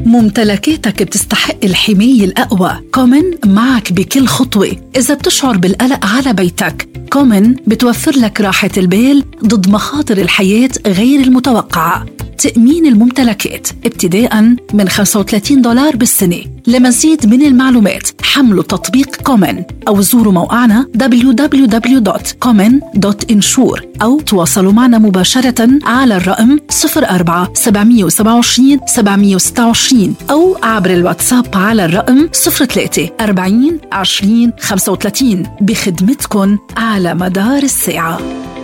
ممتلكاتك بتستحق الحماية الأقوى. كومن معك بكل خطوة. إذا بتشعر بالقلق على بيتك، كومن بتوفر لك راحة البال ضد مخاطر الحياة غير المتوقعة. تأمين الممتلكات ابتداءً من $35 بالسنة. لمزيد من المعلومات حملوا تطبيق كومن أو زوروا موقعنا www.common.insure أو تواصلوا معنا مباشرة على الرقم 04-727 726 أو عبر الواتساب على الرقم 03 40 20 35 بخدمتكن على مدار الساعة.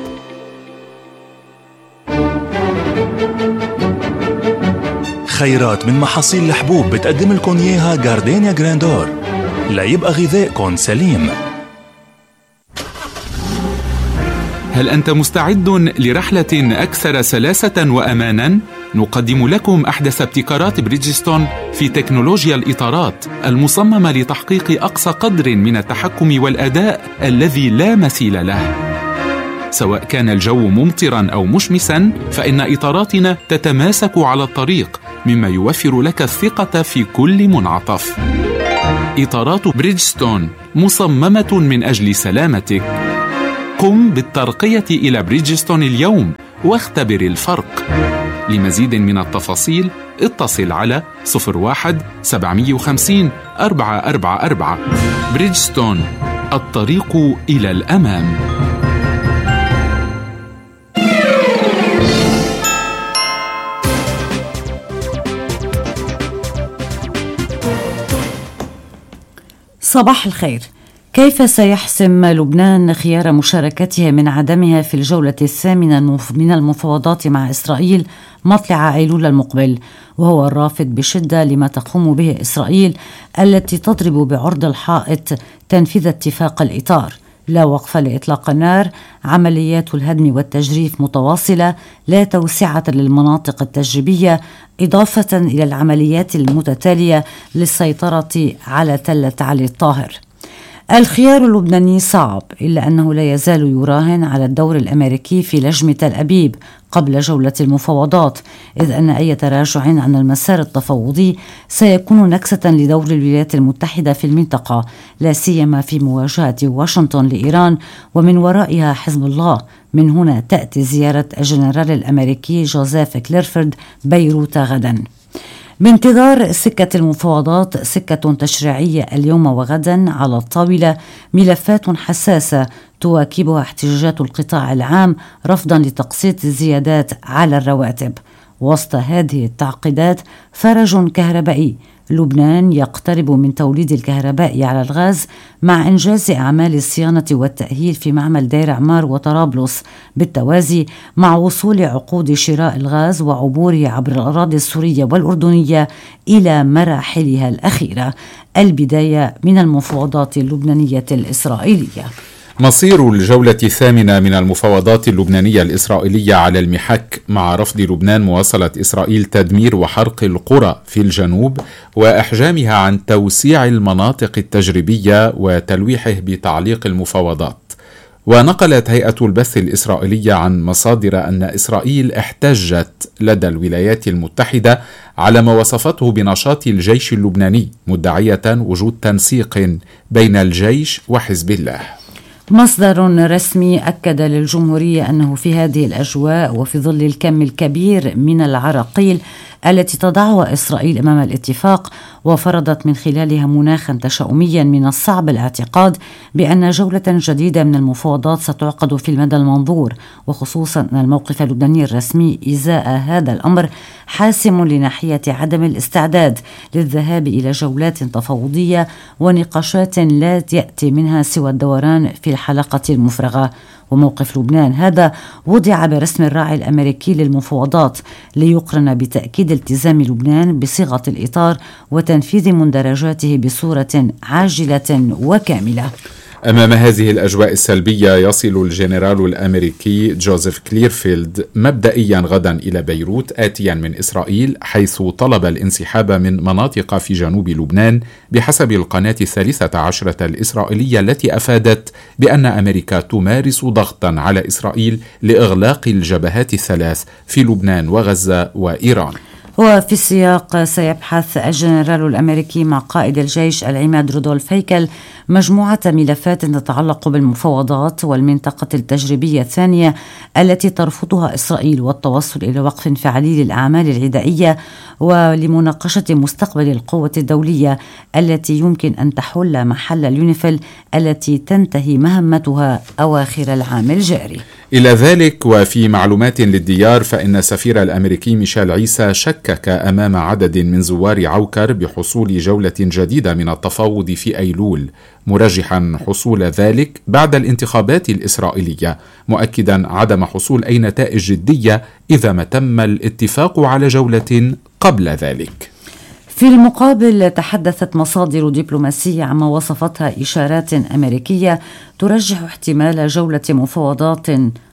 خيرات من محاصيل الحبوب بتقدم لكم إياها جاردينيا جراندور ليبقى غذائكم سليم. هل أنت مستعد لرحلة أكثر سلاسة وأمانا؟ نقدم لكم أحدث ابتكارات بريدجستون في تكنولوجيا الإطارات المصممة لتحقيق أقصى قدر من التحكم والأداء الذي لا مثيل له. سواء كان الجو ممطرا أو مشمسا، فإن إطاراتنا تتماسك على الطريق، مما يوفر لك الثقة في كل منعطف. إطارات بريدجستون مصممة من أجل سلامتك. قم بالترقية إلى بريدجستون اليوم واختبر الفرق. لمزيد من التفاصيل اتصل على 01-750-444. بريدجستون، الطريق إلى الأمام. صباح الخير. كيف سيحسم لبنان خيار مشاركتها من عدمها في الجولة الثامنة من المفاوضات مع إسرائيل مطلع أيلول المقبل، وهو الرافض بشدة لما تقوم به إسرائيل التي تضرب بعرض الحائط تنفيذ اتفاق الإطار؟ لا وقف لإطلاق النار، عمليات الهدم والتجريف متواصلة، لا توسعة للمناطق التجريبية، إضافة إلى العمليات المتتالية للسيطرة على تلة علي الطاهر. الخيار اللبناني صعب، إلا أنه لا يزال يراهن على الدور الأمريكي في لجم تل أبيب قبل جولة المفاوضات، إذ أن أي تراجع عن المسار التفاوضي سيكون نكسة لدور الولايات المتحدة في المنطقة، لا سيما في مواجهة واشنطن لإيران ومن ورائها حزب الله. من هنا تأتي زيارة الجنرال الأمريكي جوزيف كليرفورد بيروت غدا. بانتظار سكة المفاوضات سكة تشريعية اليوم وغدا على الطاولة، ملفات حساسة تواكبها احتجاجات القطاع العام رفضا لتقسيط الزيادات على الرواتب. وسط هذه التعقيدات فرج كهربائي. لبنان يقترب من توليد الكهرباء على الغاز مع إنجاز أعمال الصيانة والتأهيل في معمل دير عمار وطرابلس، بالتوازي مع وصول عقود شراء الغاز وعبوره عبر الأراضي السورية والأردنية إلى مراحلها الأخيرة. البداية من المفاوضات اللبنانية الإسرائيلية. مصير الجولة الثامنة من المفاوضات اللبنانية الإسرائيلية على المحك، مع رفض لبنان مواصلة إسرائيل تدمير وحرق القرى في الجنوب وإحجامها عن توسيع المناطق التجريبية وتلويحه بتعليق المفاوضات. ونقلت هيئة البث الإسرائيلية عن مصادر أن إسرائيل احتجت لدى الولايات المتحدة على ما وصفته بنشاط الجيش اللبناني، مدعية وجود تنسيق بين الجيش وحزب الله. مصدر رسمي أكد للجمهورية أنه في هذه الأجواء وفي ظل الكم الكبير من العراقيل التي تضعها إسرائيل أمام الاتفاق، وفرضت من خلالها مناخا تشاؤميا، من الصعب الاعتقاد بأن جولة جديدة من المفاوضات ستعقد في المدى المنظور، وخصوصا أن الموقف اللبناني الرسمي إزاء هذا الأمر حاسم لناحية عدم الاستعداد للذهاب إلى جولات تفاوضية ونقاشات لا يأتي منها سوى الدوران في الحلقة المفرغة. وموقف لبنان هذا وضع برسم الراعي الأمريكي للمفاوضات ليقرن بتأكيد التزام لبنان بصيغة الإطار وتنفيذ مندرجاته بصورة عاجلة وكاملة. أمام هذه الأجواء السلبية يصل الجنرال الأمريكي جوزيف كليرفيلد مبدئيا غدا إلى بيروت آتيا من إسرائيل، حيث طلب الانسحاب من مناطق في جنوب لبنان بحسب القناة 13 الإسرائيلية، التي أفادت بأن أمريكا تمارس ضغطا على إسرائيل لإغلاق الجبهات الثلاث في لبنان وغزة وإيران. وفي السياق سيبحث الجنرال الأمريكي مع قائد الجيش العماد رودولف هيكل مجموعة ملفات تتعلق بالمفاوضات والمنطقة التجريبية الثانية التي ترفضها إسرائيل والتوصل إلى وقف فعلي للأعمال العدائية ولمناقشة مستقبل القوة الدولية التي يمكن أن تحل محل اليونيفيل التي تنتهي مهمتها أواخر العام الجاري. إلى ذلك وفي معلومات للديار فإن السفير الأمريكي ميشيل عيسى شكك أمام عدد من زوار عوكر بحصول جولة جديدة من التفاوض في أيلول، مرجحا حصول ذلك بعد الانتخابات الإسرائيلية، مؤكدا عدم حصول أي نتائج جدية إذا ما تم الاتفاق على جولة قبل ذلك. في المقابل تحدثت مصادر دبلوماسية عما وصفتها إشارات أمريكية ترجح احتمال جولة مفاوضات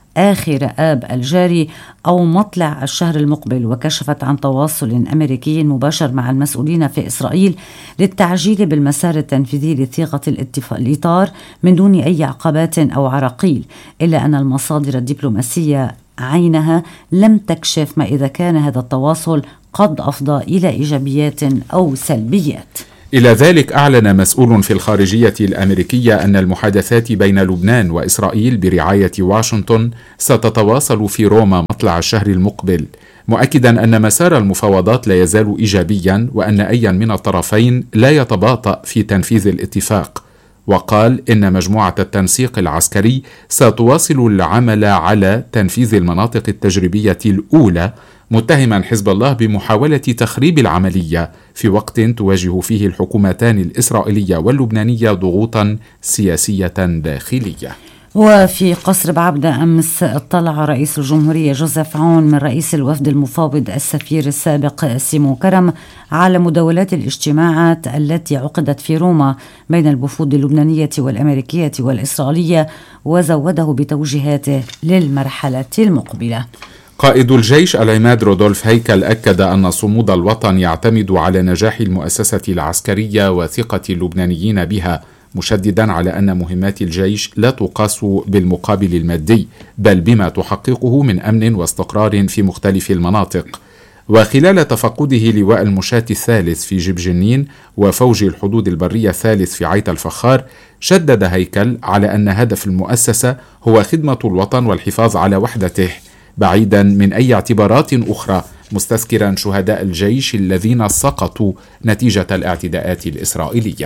آخر آب الجاري أو مطلع الشهر المقبل، وكشفت عن تواصل أمريكي مباشر مع المسؤولين في إسرائيل للتعجيل بالمسار التنفيذي لصياغة الإطار من دون أي عقبات أو عراقيل، إلا أن المصادر الدبلوماسية عينها لم تكشف ما إذا كان هذا التواصل قد أفضى إلى إيجابيات أو سلبيات. إلى ذلك أعلن مسؤول في الخارجية الأمريكية أن المحادثات بين لبنان وإسرائيل برعاية واشنطن ستتواصل في روما مطلع الشهر المقبل، مؤكدا أن مسار المفاوضات لا يزال إيجابيا وأن أي من الطرفين لا يتباطأ في تنفيذ الاتفاق. وقال إن مجموعة التنسيق العسكري ستواصل العمل على تنفيذ المناطق التجريبية الأولى، متهما حزب الله بمحاولة تخريب العملية في وقت تواجه فيه الحكومتان الإسرائيلية واللبنانية ضغوطا سياسية داخلية. وفي قصر بعبدة أمس اطلع رئيس الجمهورية جوزيف عون من رئيس الوفد المفاوض السفير السابق سيمون كرم على مداولات الاجتماعات التي عقدت في روما بين الوفود اللبنانية والأمريكية والإسرائيلية، وزوده بتوجيهاته للمرحلة المقبلة. قائد الجيش العماد رودولف هيكل أكد أن صمود الوطن يعتمد على نجاح المؤسسة العسكرية وثقة اللبنانيين بها، مشددا على أن مهمات الجيش لا تقاس بالمقابل المادي بل بما تحققه من أمن واستقرار في مختلف المناطق. وخلال تفقده لواء المشاة الثالث في جيب جنين وفوج الحدود البرية الثالث في عيت الفخار، شدد هيكل على أن هدف المؤسسة هو خدمة الوطن والحفاظ على وحدته بعيدا من أي اعتبارات أخرى، مستذكرا شهداء الجيش الذين سقطوا نتيجة الاعتداءات الإسرائيلية.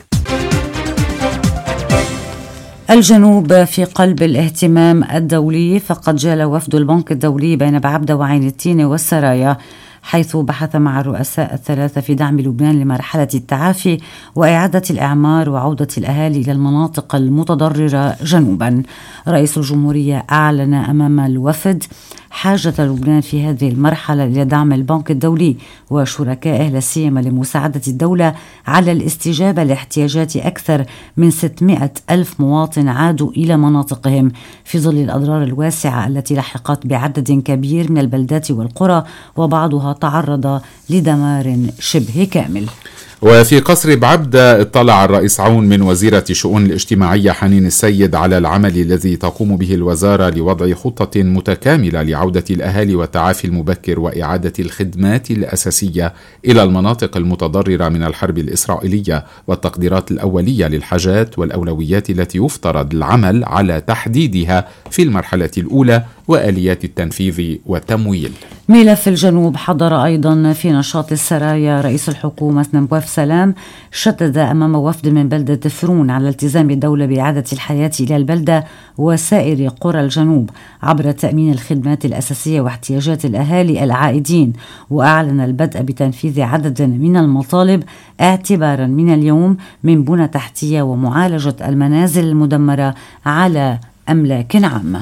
الجنوب في قلب الاهتمام الدولي، فقد جال وفد البنك الدولي بين بعبدة وعين التين والسرايا، حيث بحث مع الرؤساء الثلاثة في دعم لبنان لمرحلة التعافي وإعادة الإعمار وعودة الأهالي إلى المناطق المتضررة جنوبا. رئيس الجمهورية أعلن أمام الوفد حاجة لبنان في هذه المرحلة إلى دعم البنك الدولي وشركائه، لا سيما لمساعدة الدولة على الاستجابة لاحتياجات أكثر من 600 ألف مواطن عادوا إلى مناطقهم في ظل الأضرار الواسعة التي لحقت بعدد كبير من البلدات والقرى، وبعضها تعرض لدمار شبه كامل. وفي قصر بعبدة اطلع الرئيس عون من وزيرة الشؤون الاجتماعية حنين السيد على العمل الذي تقوم به الوزارة لوضع خطة متكاملة لعودة الأهالي والتعافي المبكر وإعادة الخدمات الأساسية إلى المناطق المتضررة من الحرب الإسرائيلية، والتقديرات الأولية للحاجات والأولويات التي يفترض العمل على تحديدها في المرحلة الأولى وآليات التنفيذ والتمويل. ملف الجنوب حضر أيضا في نشاط السرايا رئيس الحكومة نبواف سلام، شدد أمام وفد من بلدة فرون على التزام الدولة بإعادة الحياة إلى البلدة وسائر قرى الجنوب عبر تأمين الخدمات الأساسية واحتياجات الأهالي العائدين، وأعلن البدء بتنفيذ عدد من المطالب اعتبارا من اليوم من بنى تحتية ومعالجة المنازل المدمرة على أملاك عامة.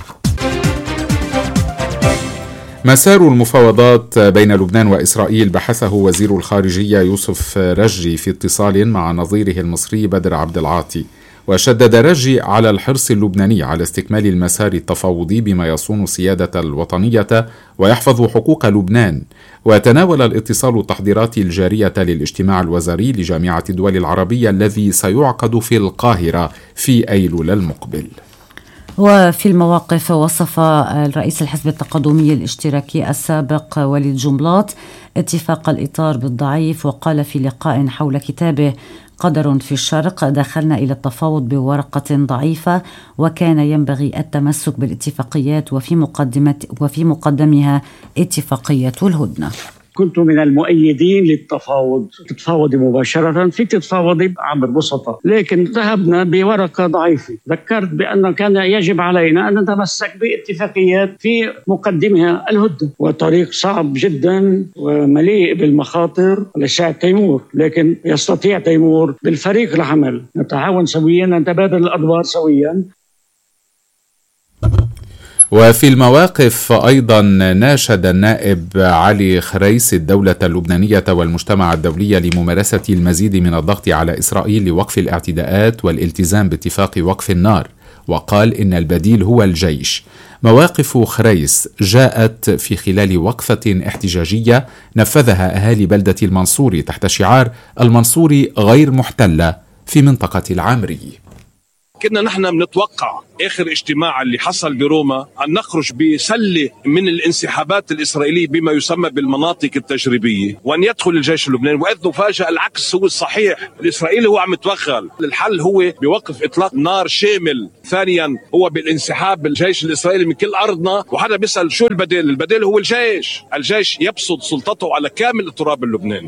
مسار المفاوضات بين لبنان وإسرائيل بحثه وزير الخارجية يوسف رجي في اتصال مع نظيره المصري بدر عبد العاطي، وشدد رجي على الحرص اللبناني على استكمال المسار التفاوضي بما يصون سيادة الوطنية ويحفظ حقوق لبنان. وتناول الاتصال التحضيرات الجارية للاجتماع الوزاري لجامعة الدول العربية الذي سيعقد في القاهرة في أيلول المقبل. وفي المواقف وصف الرئيس الحزب التقدمي الاشتراكي السابق وليد جنبلاط اتفاق الإطار بالضعيف، وقال في لقاء حول كتابه قدر في الشرق: دخلنا إلى التفاوض بورقة ضعيفة، وكان ينبغي التمسك بالاتفاقيات وفي مقدمها اتفاقية الهدنة. كنت من المؤيدين للتفاوض، تتفاوضي مباشرة، فيك تتفاوضي عبر بسطة، لكن ذهبنا بورقة ضعيفة. ذكرت بأن كان يجب علينا أن نتمسك باتفاقيات في مقدمها الهدنة، وطريق صعب جدا ومليء بالمخاطر للشعب تيمور، لكن يستطيع تيمور بالفريق العمل، نتعاون سويا، نتبادل الأدوار سويا. وفي المواقف أيضا ناشد النائب علي خريس الدولة اللبنانية والمجتمع الدولي لممارسة المزيد من الضغط على إسرائيل لوقف الاعتداءات والالتزام باتفاق وقف النار، وقال إن البديل هو الجيش. مواقف خريس جاءت في خلال وقفة احتجاجية نفذها أهالي بلدة المنصوري تحت شعار المنصوري غير محتلة في منطقة العامري. كنا نحن بنتوقع آخر اجتماع اللي حصل بروما أن نخرج بسلة من الانسحابات الإسرائيلية بما يسمى بالمناطق التجريبية، وأن يدخل الجيش اللبناني، وإذ نفاجأ العكس هو الصحيح. الإسرائيلي هو عم يتوغل. الحل هو بوقف إطلاق نار شامل. ثانيا هو بالانسحاب بالجيش الإسرائيلي من كل أرضنا. وحدا بيسأل شو البديل؟ البديل هو الجيش يبسط سلطته على كامل التراب اللبناني.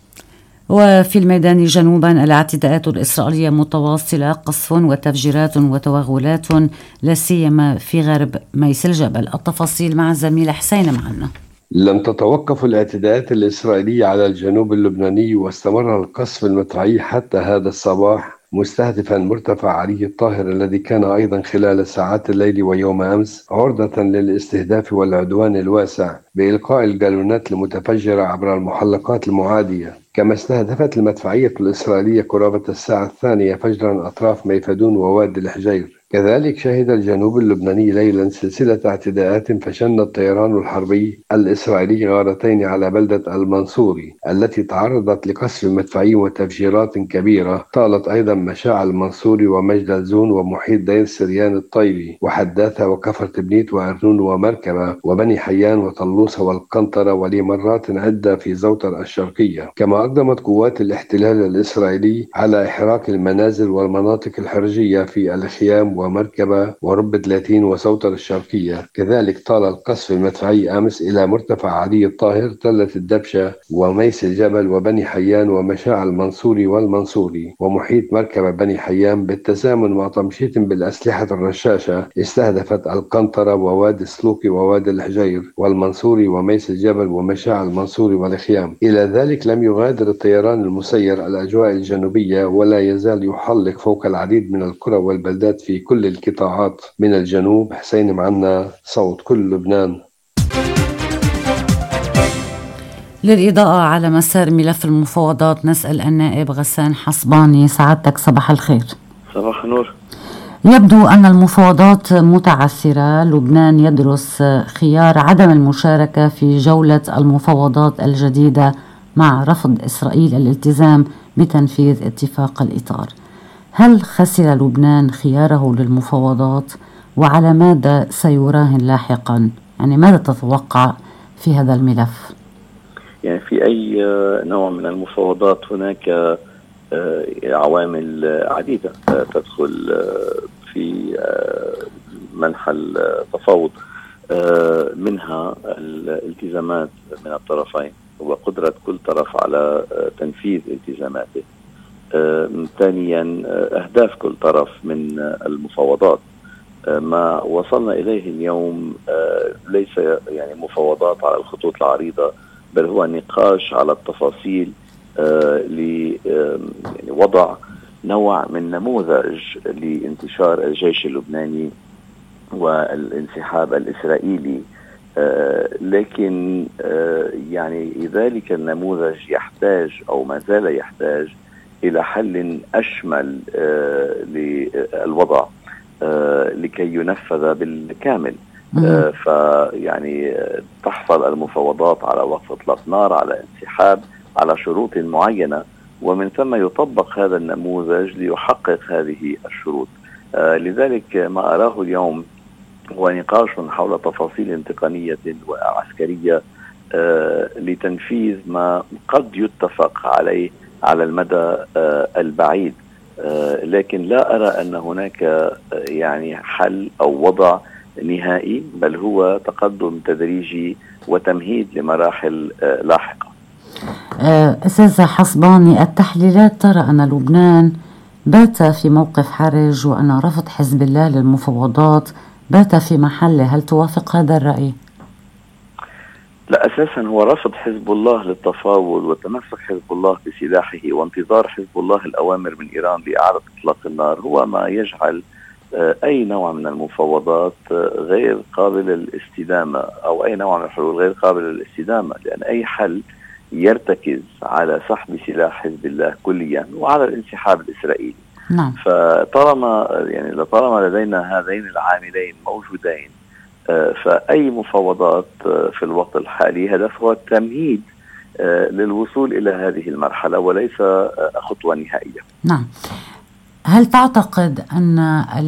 وفي الميدان جنوبا الاعتداءات الإسرائيلية متواصلة، قصف وتفجيرات وتوغلات لا سيما في غرب ميس الجبل. التفاصيل مع الزميل حسين معنا. لم تتوقف الاعتداءات الإسرائيلية على الجنوب اللبناني، واستمر القصف المدفعي حتى هذا الصباح، مستهدفا مرتفع علي الطاهر الذي كان أيضا خلال ساعات الليل ويوم أمس عرضة للاستهداف والعدوان الواسع بإلقاء الجالونات المتفجرة عبر المحلقات المعادية. كما استهدفت المدفعية الإسرائيلية قرابة الساعة 2 فجرا أطراف ميفدون ووادي الحجير. كذلك شهد الجنوب اللبناني ليلا سلسلة اعتداءات، فشن الطيران الحربي الإسرائيلي غارتين على بلدة المنصوري التي تعرضت لقصف مدفعي وتفجيرات كبيرة طالت أيضا مشاع المنصوري ومجد الزون ومحيط دير سريان الطيبي وحداثة وكفر تبنيت وأرنون ومركبة وبني حيان وطلوسة والقنطرة ولمرات عدة في زوتر الشرقية. كما أقدمت قوات الاحتلال الإسرائيلي على إحراق المنازل والمناطق الحرجية في الخيام ومركبة ورب 30 وسوتر الشرقية. كذلك طال القصف المدفعي أمس إلى مرتفع علي الطاهر، تلة الدبشة وميس الجبل وبني حيان ومشاع المنصوري والمنصوري ومحيط مركبة بني حيان، بالتزامن مع تمشيط بالأسلحة الرشاشة استهدفت القنطرة ووادي السلوكي ووادي الحجير والمنصوري وميس الجبل ومشاع المنصوري والخيام. إلى ذلك لم يغادر الطيران المسير الأجواء الجنوبية، ولا يزال يحلق فوق العديد من القرى والبلدات في كل القطاعات من الجنوب. حسين معنا، صوت كل لبنان. للإضاءة على مسار ملف المفاوضات نسأل النائب غسان حصباني. سعادتك صباح الخير. صباح النور. يبدو أن المفاوضات متعثرة. لبنان يدرس خيار عدم المشاركة في جولة المفاوضات الجديدة مع رفض إسرائيل الالتزام بتنفيذ اتفاق الإطار. هل خسر لبنان خياره للمفاوضات، وعلى ماذا سيراهن لاحقا؟ يعني ماذا تتوقع في هذا الملف؟ يعني في أي نوع من المفاوضات هناك عوامل عديدة تدخل في منحى التفاوض، منها الالتزامات من الطرفين وقدرة كل طرف على تنفيذ التزاماته. ثانيا أهداف كل طرف من المفاوضات. ما وصلنا إليه اليوم ليس يعني مفاوضات على الخطوط العريضة، بل هو نقاش على التفاصيل لوضع نوع من نموذج لانتشار الجيش اللبناني والانسحاب الإسرائيلي. لكن يعني ذلك النموذج يحتاج أو ما زال يحتاج إلى حل أشمل للوضع لكي ينفذ بالكامل. فيعني تحصل المفاوضات على وقف إطلاق نار، على انسحاب، على شروط معينة، ومن ثم يطبق هذا النموذج ليحقق هذه الشروط. لذلك ما أراه اليوم هو نقاش حول تفاصيل تقنية وعسكرية لتنفيذ ما قد يتفق عليه على المدى البعيد، لكن لا أرى أن هناك يعني حل أو وضع نهائي، بل هو تقدم تدريجي وتمهيد لمراحل لاحقة. أستاذ حصباني، التحليلات ترى أن لبنان بات في موقف حرج وأن رفض حزب الله للمفاوضات بات في محله، هل توافق هذا الرأي؟ لا، أساسا هو رفض حزب الله للتفاوض وتمسك حزب الله بسلاحه وانتظار حزب الله الأوامر من إيران لإعادة إطلاق النار هو ما يجعل أي نوع من المفاوضات غير قابل للاستدامة، أو أي نوع من الحلول غير قابل للاستدامة، لأن أي حل يرتكز على سحب سلاح حزب الله كليا وعلى الانسحاب الإسرائيلي. نعم. فطالما لدينا هذين العاملين موجودين، فأي مفاوضات في الوقت الحالي هدفها التمهيد للوصول إلى هذه المرحلة وليس خطوة نهائية. نعم. هل تعتقد أن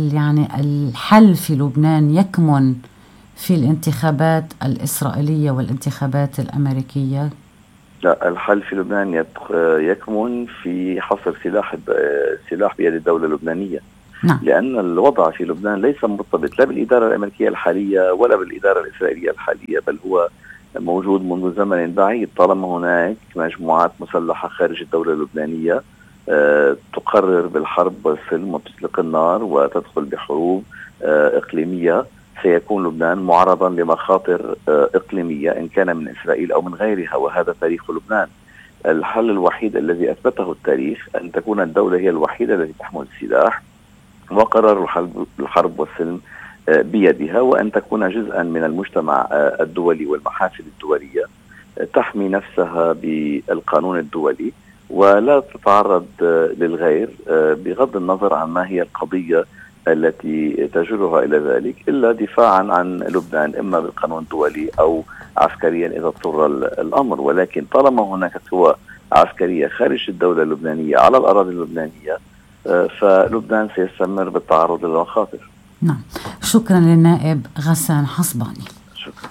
الحل في لبنان يكمن في الانتخابات الإسرائيلية والانتخابات الأمريكية؟ لا، الحل في لبنان يكمن في حصر سلاح بيد الدولة اللبنانية. نعم. لأن الوضع في لبنان ليس مرتبط لا بالإدارة الأمريكية الحالية ولا بالإدارة الإسرائيلية الحالية، بل هو موجود منذ زمن بعيد. طالما هناك مجموعات مسلحة خارج الدولة اللبنانية تقرر بالحرب والسلم وتطلق النار وتدخل بحروب إقليمية، سيكون لبنان معرضا لمخاطر إقليمية إن كان من إسرائيل أو من غيرها، وهذا تاريخ لبنان. الحل الوحيد الذي أثبته التاريخ أن تكون الدولة هي الوحيدة التي تحمل السلاح وقرار الحرب والسلم بيدها، وأن تكون جزءا من المجتمع الدولي والمحافل الدولية تحمي نفسها بالقانون الدولي ولا تتعرض للغير بغض النظر عن ما هي القضية التي تجرها إلى ذلك، إلا دفاعا عن لبنان إما بالقانون الدولي أو عسكريا إذا اضطر الأمر. ولكن طالما هناك قوى عسكرية خارج الدولة اللبنانية على الأراضي اللبنانية فلبنان سيستمر بالتعرض للمخاطر. نعم، شكرا للنائب غسان حصباني. شكرا.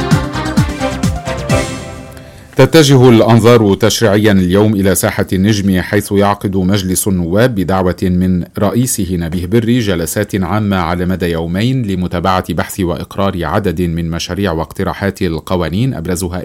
تتجه الأنظار تشريعيا اليوم إلى ساحة النجم، حيث يعقد مجلس النواب بدعوة من رئيسه نبيه بري جلسات عامة على مدى يومين لمتابعة بحث وإقرار عدد من مشاريع واقتراحات القوانين، أبرزها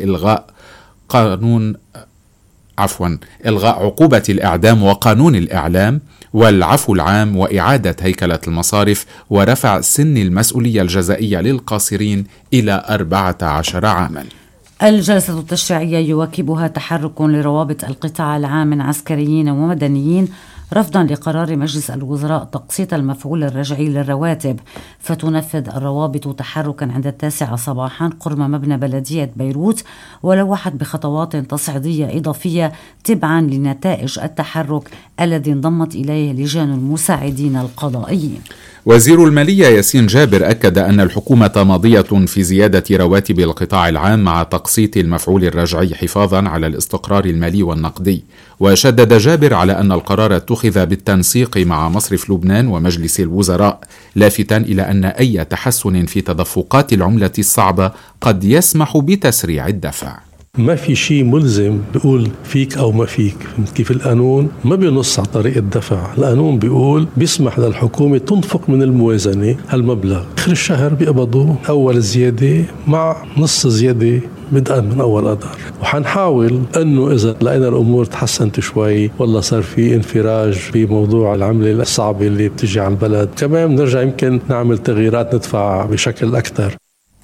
إلغاء عقوبة الإعدام وقانون الإعلام والعفو العام وإعادة هيكلة المصارف ورفع سن المسؤولية الجزائية للقاصرين إلى 14 عاما. الجلسة التشريعية يواكبها تحرك لروابط القطاع العام من عسكريين ومدنيين رفضا لقرار مجلس الوزراء تقسيط المفعول الرجعي للرواتب، فتنفذ الروابط تحركا عند 9 صباحا قرب مبنى بلدية بيروت، ولوحت بخطوات تصعيدية إضافية تبعا لنتائج التحرك الذي انضمت إليه لجان المساعدين القضائيين. وزير المالية ياسين جابر أكد أن الحكومة ماضية في زيادة رواتب القطاع العام مع تقسيط المفعول الرجعي حفاظا على الاستقرار المالي والنقدي. وشدد جابر على أن القرار اتخذ بالتنسيق مع مصرف لبنان ومجلس الوزراء، لافتا إلى أن أي تحسن في تدفقات العملة الصعبة قد يسمح بتسريع الدفع. ما في شيء ملزم بيقول فيك أو ما فيك. كيف القانون ما بينص على طريقة الدفع، القانون بيقول بيسمح للحكومة تنفق من الموازنة هالمبلغ، آخر الشهر بيقبضوا أول زيادة مع نص زيادة بدءا من أول أذار. وحنحاول أنه إذا لقينا الأمور تحسنت شوي والله صار في انفراج بموضوع العملة الصعبة اللي بتجي على البلد، كمان نرجع يمكن نعمل تغييرات ندفع بشكل أكثر.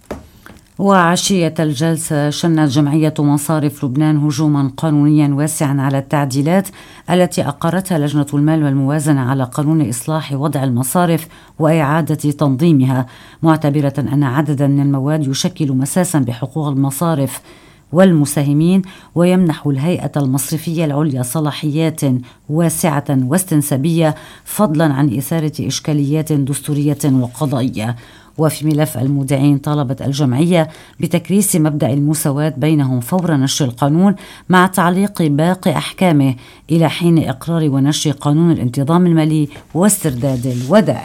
وعشية الجلسة شنت جمعية مصارف لبنان هجوما قانونيا واسعا على التعديلات التي أقرتها لجنة المال والموازنة على قانون إصلاح وضع المصارف وإعادة تنظيمها، معتبرة أن عددا من المواد يشكل مساسا بحقوق المصارف والمساهمين ويمنح الهيئة المصرفية العليا صلاحيات واسعة واستنسابية فضلا عن إثارة إشكاليات دستورية وقضائية. وفي ملف المودعين طالبت الجمعية بتكريس مبدأ المساواة بينهم فور نشر القانون مع تعليق باقي أحكامه إلى حين إقرار ونشر قانون الانتظام المالي واسترداد الودائع.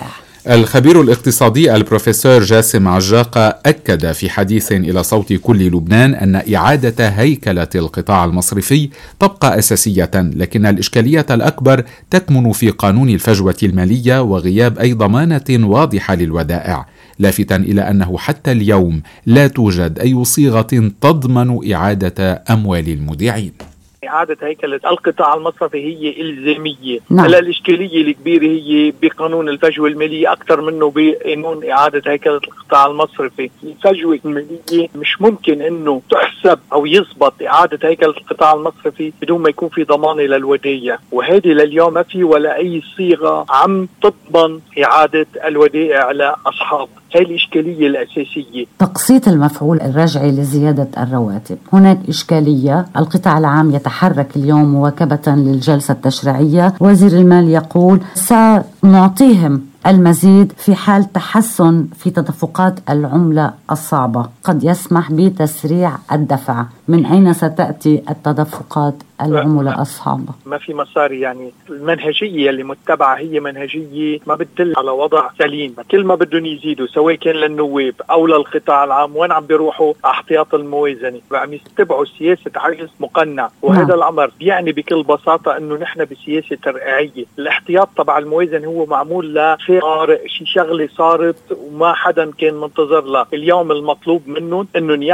الخبير الاقتصادي البروفيسور جاسم عجاقة أكد في حديث إلى صوت كل لبنان أن إعادة هيكلة القطاع المصرفي تبقى أساسية، لكن الإشكالية الأكبر تكمن في قانون الفجوة المالية وغياب أي ضمانة واضحة للودائع، لافتا إلى أنه حتى اليوم لا توجد أي صيغة تضمن إعادة أموال المودعين. إعادة هيكلة القطاع المصرفي هي إلزامية. نعم. الإشكالية الكبيرة هي بقانون الفجوة المالية أكثر منه بقانون إعادة هيكلة القطاع المصرفي. الفجوة المالية مش ممكن إنه تحسب أو يضبط إعادة هيكلة القطاع المصرفي بدون ما يكون في ضمان للودائع، وهذه لليوم ما في ولا أي صيغة عم تضمن إعادة الودائع لأصحاب. هذه الإشكالية الأساسية. تقسيط المفعول الرجعي لزيادة الرواتب، هناك إشكالية. القطاع العام يتحرك اليوم مواكبة للجلسة التشريعية. وزير المال يقول سنعطيهم المزيد في حال تحسن في تدفقات العملة الصعبة، قد يسمح بتسريع الدفع. من أين ستأتي التدفقات العملة الصعبة؟ ما في مصاري، يعني المنهجية اللي متبعة هي منهجية ما بتدل على وضع سليم. كل ما بدهم يزيدوا سواء كان للنواب أو للقطاع العام وين عم بيروحوا احتياط الموازنة، وعم يتبعوا سياسة عجز مقنع، وهذا الأمر يعني بكل بساطة أنه نحن بسياسة ترقيعية. الاحتياط تبع الموازنة هو معمول لطارئ، شي شغلة صارت وما حدا كان منتظر لها. اليوم المطلوب منهم أنه